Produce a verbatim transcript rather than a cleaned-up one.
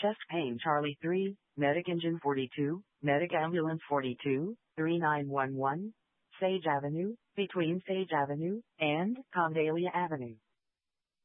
Chest Pain Charlie three, Medic Engine forty-two, Medic Ambulance forty-two, three nine one one, Sage Avenue, between Sage Avenue and Condalia Avenue.